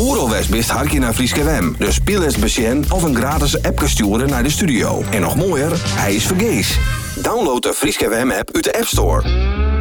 Oeralwest best harkje naar Frieske Wem. Dus speel eens besjen of een gratis app sturen naar de studio. En nog mooier, hij is vergees. Download de Frieske Wem app uit de App Store.